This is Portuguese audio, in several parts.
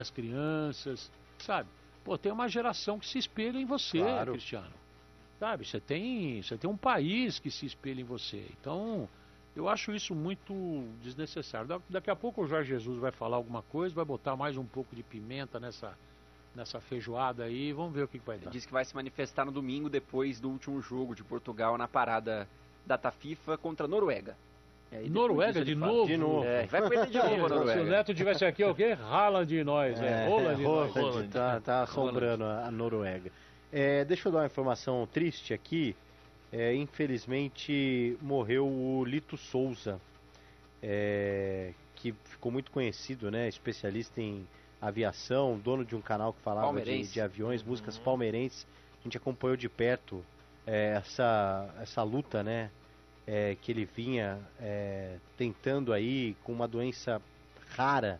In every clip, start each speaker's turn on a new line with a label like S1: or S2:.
S1: as crianças, sabe? Pô, tem uma geração que se espelha em você,
S2: Claro.
S1: Cristiano. Sabe, você tem um país que se espelha em você. Então, eu acho isso muito desnecessário. Daqui a pouco o Jorge Jesus vai falar alguma coisa, vai botar mais um pouco de pimenta nessa feijoada aí, vamos ver o que vai dar.
S3: Ele disse que vai se manifestar no domingo depois do último jogo de Portugal na parada data FIFA contra a Noruega.
S1: Noruega de novo?
S2: De novo.
S3: Vai perder de novo a
S1: Se
S3: Noruega.
S1: o Neto tivesse aqui, o quê? Rala de nós, rola de nós.
S2: Tá assombrando a Noruega. Deixa eu dar uma informação triste aqui. Infelizmente morreu o Lito Souza, que ficou muito conhecido, né? Especialista em aviação, dono de um canal que falava de aviões, músicas palmeirenses. A gente acompanhou de perto essa luta, né? Que ele vinha tentando aí com uma doença rara,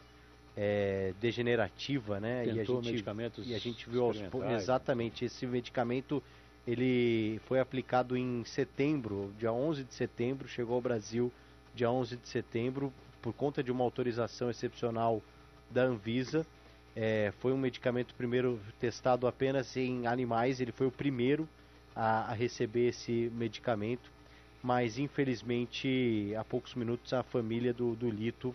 S2: degenerativa, né?
S1: Medicamentos
S2: e a gente viu exatamente esse medicamento. Ele foi aplicado em setembro, dia 11 de setembro, chegou ao Brasil dia 11 de setembro, por conta de uma autorização excepcional da Anvisa. Foi um medicamento primeiro testado apenas em animais, ele foi o primeiro a receber esse medicamento, mas infelizmente há poucos minutos a família do Lito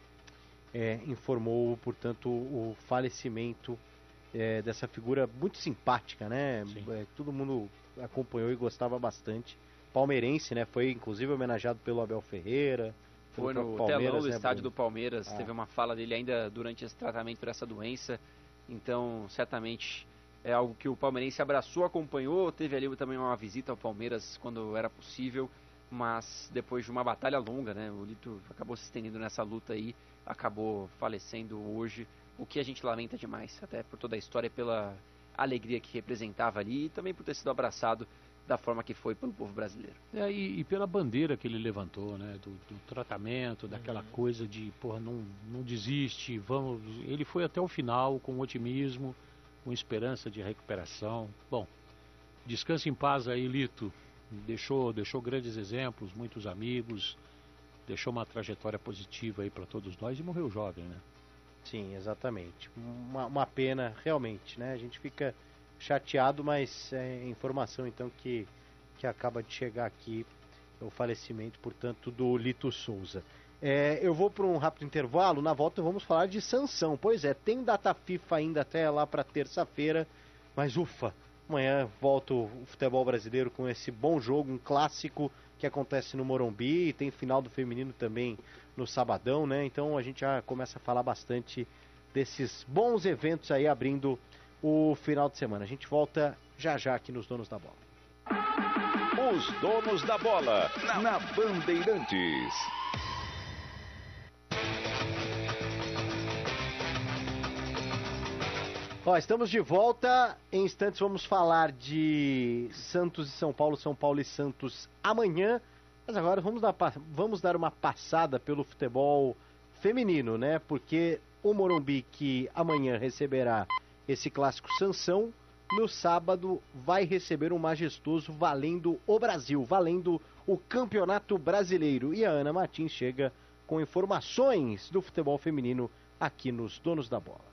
S2: informou, portanto, o falecimento dessa figura muito simpática, né? Todo mundo acompanhou e gostava bastante. Palmeirense, né? Foi inclusive homenageado pelo Abel Ferreira.
S3: Foi no telão do estádio do Palmeiras, teve uma fala dele ainda durante esse tratamento por essa doença. Então, certamente é algo que o palmeirense abraçou, acompanhou. Teve ali também uma visita ao Palmeiras quando era possível, mas depois de uma batalha longa, né? O Lito acabou se estendendo nessa luta aí, acabou falecendo hoje, o que a gente lamenta demais, até por toda a história, pela alegria que representava ali e também por ter sido abraçado da forma que foi pelo povo brasileiro.
S1: E pela bandeira que ele levantou, né? Do tratamento, daquela coisa de, porra, não desiste, vamos. Ele foi até o final com otimismo, com esperança de recuperação. Bom, descanse em paz aí, Lito. Deixou grandes exemplos, muitos amigos, deixou uma trajetória positiva aí para todos nós e morreu jovem, né?
S2: Sim, exatamente. Uma pena, realmente, né? A gente fica chateado, mas informação então que acaba de chegar aqui, o falecimento, portanto, do Lito Souza. Eu vou para um rápido intervalo, na volta vamos falar de Sansão. Pois tem data FIFA ainda até lá para terça-feira, mas ufa, amanhã volta o futebol brasileiro com esse bom jogo, um clássico que acontece no Morumbi, e tem final do feminino também no sabadão, né? Então a gente já começa a falar bastante desses bons eventos aí abrindo o final de semana. A gente volta já aqui nos Donos da Bola.
S4: Os Donos da Bola, na Bandeirantes.
S2: Estamos de volta. Em instantes vamos falar de Santos e São Paulo e Santos amanhã. Mas agora vamos dar uma passada pelo futebol feminino, né? Porque o Morumbi, que amanhã receberá esse clássico Sansão, no sábado vai receber um majestoso valendo o Brasil, valendo o Campeonato Brasileiro. E a Ana Martins chega com informações do futebol feminino aqui nos Donos da Bola.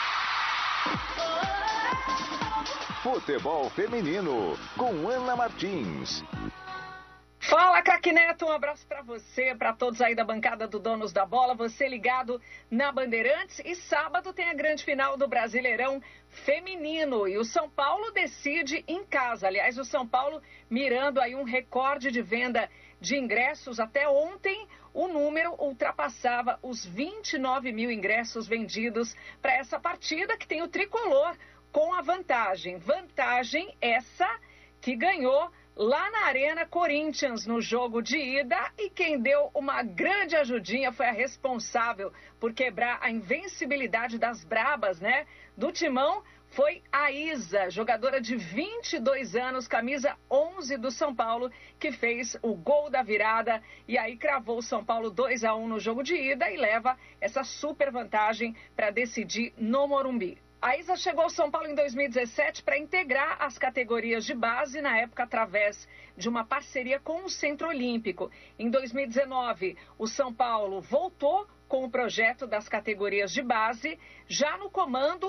S4: Futebol feminino com Ana Martins.
S5: Fala, craque Neto, um abraço para você, para todos aí da bancada do Donos da Bola, você ligado na Bandeirantes. E sábado tem a grande final do Brasileirão feminino e o São Paulo decide em casa. Aliás, o São Paulo mirando aí um recorde de venda de ingressos. Até ontem o número ultrapassava os 29 mil ingressos vendidos para essa partida, que tem o tricolor com a vantagem. Vantagem essa que ganhou lá na Arena Corinthians, no jogo de ida, e quem deu uma grande ajudinha foi a responsável por quebrar a invencibilidade das brabas, né? Do Timão, foi a Isa, jogadora de 22 anos, camisa 11 do São Paulo, que fez o gol da virada e aí cravou o São Paulo 2-1 no jogo de ida e leva essa super vantagem para decidir no Morumbi. A Isa chegou ao São Paulo em 2017 para integrar as categorias de base, na época através de uma parceria com o Centro Olímpico. Em 2019, o São Paulo voltou com o projeto das categorias de base, já no comando